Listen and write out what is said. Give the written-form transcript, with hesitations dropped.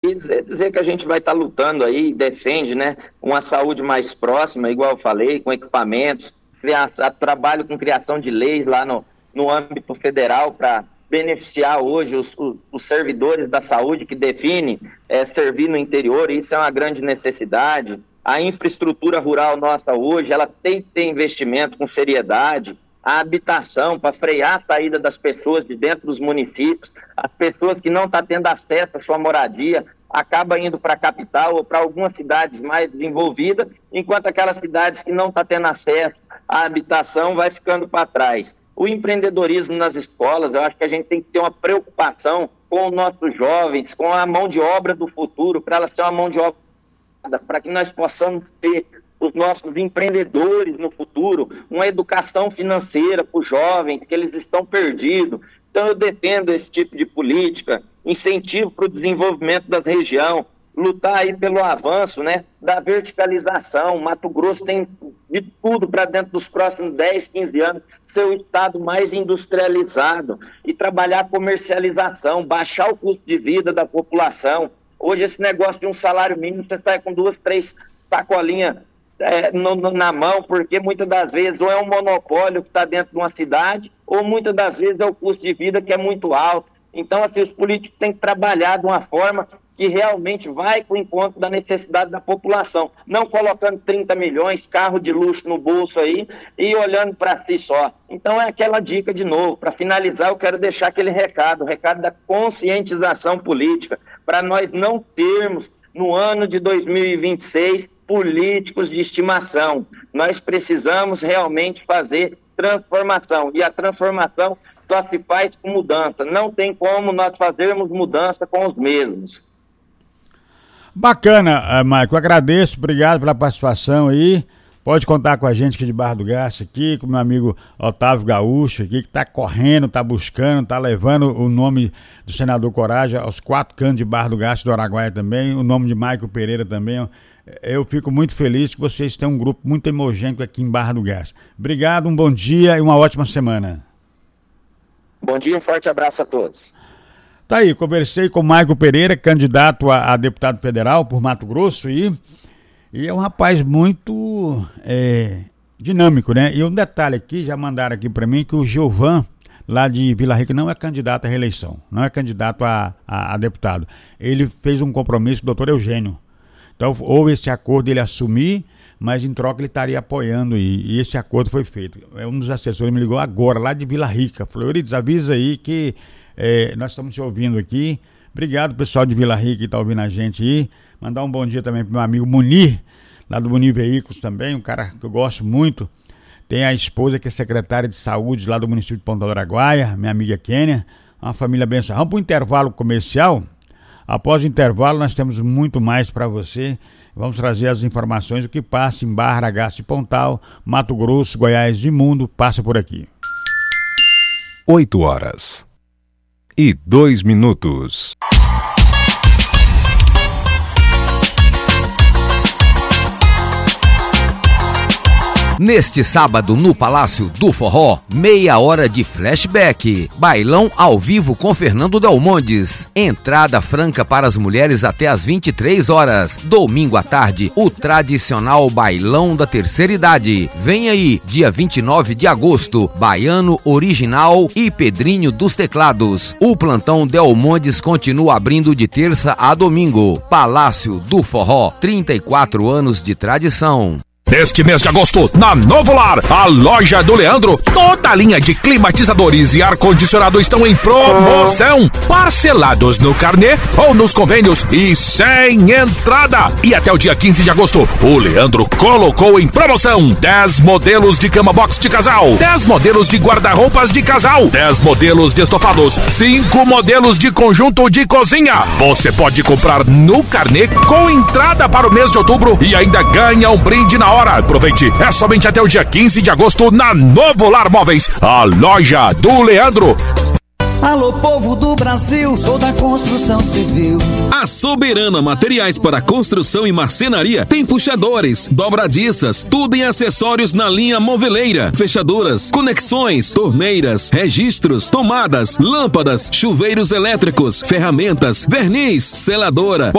E dizer que a gente vai estar lutando aí, defende, né, uma saúde mais próxima, igual eu falei, com equipamentos, trabalho com criação de leis lá no âmbito federal para beneficiar hoje os servidores da saúde que definem servir no interior. Isso é uma grande necessidade. A infraestrutura rural nossa hoje, ela tem que ter investimento com seriedade. A habitação, para frear a saída das pessoas de dentro dos municípios, as pessoas que não estão tendo acesso à sua moradia, acaba indo para a capital ou para algumas cidades mais desenvolvidas, enquanto aquelas cidades que não estão tendo acesso à habitação vai ficando para trás. O empreendedorismo nas escolas, eu acho que a gente tem que ter uma preocupação com os nossos jovens, com a mão de obra do futuro, para ela ser uma mão de obra, para que nós possamos ter os nossos empreendedores no futuro, uma educação financeira para os jovens, que eles estão perdidos. Então eu defendo esse tipo de política, incentivo para o desenvolvimento das regiões, lutar aí pelo avanço, né, da verticalização. Mato Grosso tem de tudo para dentro dos próximos 10, 15 anos ser o estado mais industrializado e trabalhar a comercialização, baixar o custo de vida da população. Hoje esse negócio de um salário mínimo, você sai com 2, 3 sacolinhas na mão, porque muitas das vezes ou é um monopólio que está dentro de uma cidade, ou muitas das vezes é o custo de vida que é muito alto. Então, assim, os políticos têm que trabalhar de uma forma que realmente vai com o encontro da necessidade da população, não colocando 30 milhões, carro de luxo no bolso aí e olhando para si só. Então é aquela dica de novo. Para finalizar, eu quero deixar aquele recado, o recado da conscientização política, para nós não termos no ano de 2026 políticos de estimação. Nós precisamos realmente fazer transformação, e a transformação só se faz com mudança. Não tem como nós fazermos mudança com os mesmos. Bacana, Maico, agradeço, obrigado pela participação aí. Pode contar com a gente aqui de Barra do Garça, aqui com meu amigo Otávio Gaúcho, aqui, que está correndo, está buscando, está levando o nome do senador Coragem aos 4 cantos de Barra do Garça e do Araguaia também, o nome de Maico Pereira também. Eu fico muito feliz que vocês têm um grupo muito homogêneo aqui em Barra do Garça. Obrigado, um bom dia e uma ótima semana. Bom dia, um forte abraço a todos. Tá aí, conversei com o Maico Pereira, candidato a deputado federal por Mato Grosso, e é um rapaz muito dinâmico, né? E um detalhe aqui, já mandaram aqui para mim, que o Giovan, lá de Vila Rica, não é candidato à reeleição, não é candidato a deputado. Ele fez um compromisso com o doutor Eugênio. Então houve esse acordo dele assumir, mas em troca ele estaria apoiando, e esse acordo foi feito. Um dos assessores me ligou agora, lá de Vila Rica, falou: Eurides, avisa aí que nós estamos te ouvindo aqui. Obrigado, pessoal de Vila Rica que está ouvindo a gente aí. Mandar um bom dia também para meu amigo Munir, lá do Munir Veículos também, um cara que eu gosto muito. Tem a esposa que é secretária de saúde lá do município de Ponta do Araguaia, minha amiga Kênia, uma família abençoada. Vamos para o intervalo comercial. Após o intervalo nós temos muito mais para você. Vamos trazer as informações do que passa em Barra, Aragaça e Pontal, Mato Grosso, Goiás e Mundo. Passa por aqui. 8h02. Neste sábado, no Palácio do Forró, meia hora de flashback. Bailão ao vivo com Fernando Delmondes. Entrada franca para as mulheres até às 23 horas. Domingo à tarde, o tradicional Bailão da Terceira Idade. Vem aí, dia 29 de agosto, Baiano Original e Pedrinho dos Teclados. O plantão Delmondes continua abrindo de terça a domingo. Palácio do Forró, 34 anos de tradição. Neste mês de agosto, na Novo Lar, a loja do Leandro, toda a linha de climatizadores e ar-condicionado estão em promoção, parcelados no carnê ou nos convênios e sem entrada. E até o dia 15 de agosto, o Leandro colocou em promoção 10 modelos de cama box de casal, 10 modelos de guarda-roupas de casal, 10 modelos de estofados, 5 modelos de conjunto de cozinha. Você pode comprar no carnê com entrada para o mês de outubro e ainda ganha um brinde na hora. Aproveite, é somente até o dia 15 de agosto na Novo Lar Móveis, a loja do Leandro. Alô, povo do Brasil, sou da construção civil. A Soberana Materiais para Construção e Marcenaria tem puxadores, dobradiças, tudo em acessórios na linha moveleira, fechaduras, conexões, torneiras, registros, tomadas, lâmpadas, chuveiros elétricos, ferramentas, verniz, seladora,